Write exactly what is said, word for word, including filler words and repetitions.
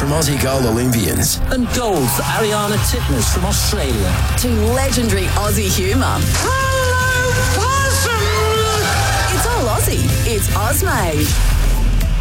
from Aussie goal Olympians. And gold for Ariana Titmus from Australia. To legendary Aussie humour. Hello, possum!